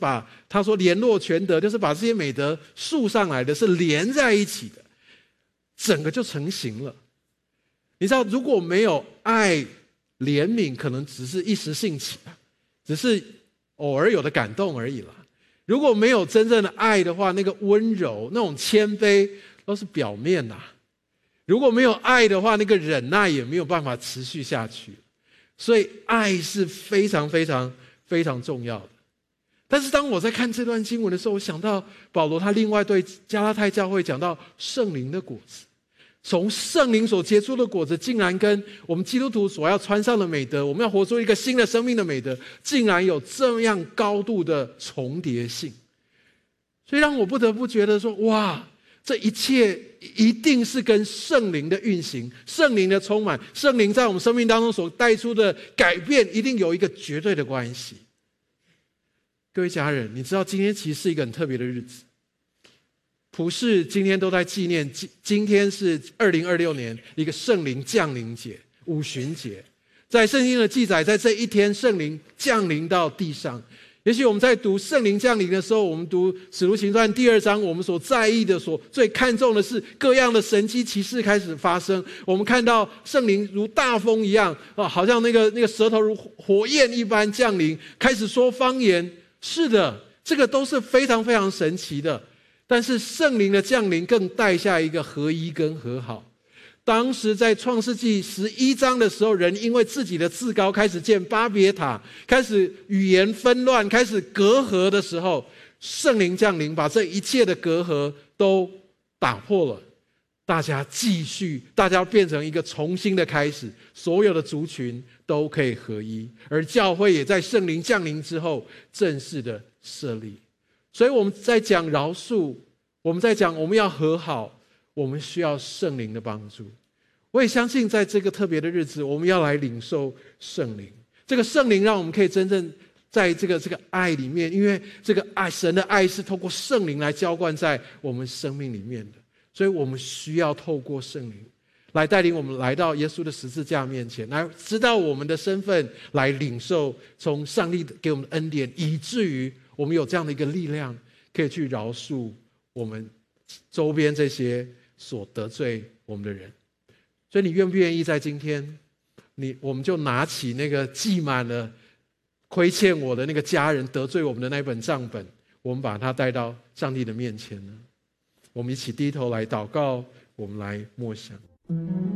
把他说联络全德，就是把这些美德树上来的，是连在一起的，整个就成型了。你知道，如果没有爱、怜悯，可能只是一时兴起，只是偶尔有的感动而已啦。如果没有真正的爱的话，那个温柔、那种谦卑都是表面呐。如果没有爱的话，那个忍耐也没有办法持续下去。所以爱是非常非常非常重要的。但是当我在看这段经文的时候，我想到保罗他另外对加拉太教会讲到圣灵的果子，从圣灵所结出的果子，竟然跟我们基督徒所要穿上的美德，我们要活出一个新的生命的美德，竟然有这样高度的重叠性。所以让我不得不觉得说，哇，这一切一定是跟圣灵的运行、圣灵的充满、圣灵在我们生命当中所带出的改变，一定有一个绝对的关系。各位家人，你知道今天其实是一个很特别的日子。普世今天都在纪念，今天是2026年一个圣灵降临节、五旬节。在圣经的记载，在这一天圣灵降临到地上。也许我们在读圣灵降临的时候，我们读使徒行传第2章，我们所在意的、所最看重的是各样的神迹奇事开始发生。我们看到圣灵如大风一样，好像那个舌头如火焰一般降临，开始说方言。是的，这个都是非常非常神奇的。但是圣灵的降临更带下一个合一跟和好。当时在创世纪11章的时候，人因为自己的自高开始建巴别塔，开始语言纷乱，开始隔阂的时候，圣灵降临，把这一切的隔阂都打破了。大家变成一个重新的开始，所有的族群都可以合一，而教会也在圣灵降临之后正式的设立。所以我们在讲饶恕，我们在讲我们要和好，我们需要圣灵的帮助。我也相信在这个特别的日子，我们要来领受圣灵。这个圣灵让我们可以真正在这个爱里面，因为这个爱，神的爱是透过圣灵来浇灌在我们生命里面的。所以我们需要透过圣灵来带领我们来到耶稣的十字架面前，来知道我们的身份，来领受从上帝给我们的恩典，以至于我们有这样的一个力量，可以去饶恕我们周边这些所得罪我们的人。所以你愿不愿意在今天，我们就拿起那个记满了亏欠我的那个家人得罪我们的那本账本，我们把它带到上帝的面前呢？我们一起低头来祷告，我们来默想。